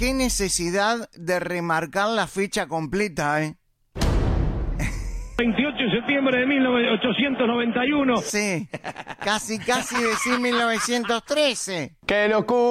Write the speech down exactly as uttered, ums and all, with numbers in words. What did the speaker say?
qué necesidad de remarcar la fecha completa, ¿eh? veintiocho de septiembre de mil ochocientos noventa y uno. Sí, casi, casi decir mil novecientos trece. ¡Qué locura!